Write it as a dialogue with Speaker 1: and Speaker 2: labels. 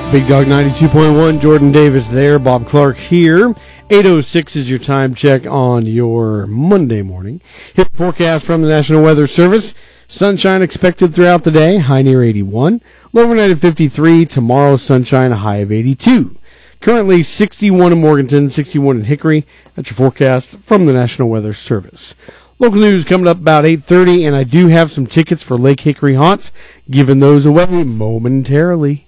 Speaker 1: Big Dog 92.1, Jordan Davis there, Bob Clark here. 8:06 is your time check on your Monday morning. Here's the forecast from the National Weather Service. Sunshine expected throughout the day, high near 81. Low overnight at 53. Tomorrow, sunshine, a high of 82. Currently 61 in Morganton, 61 in Hickory. That's your forecast from the National Weather Service. Local news coming up about 8:30, and I do have some tickets for Lake Hickory Haunts, giving those away momentarily.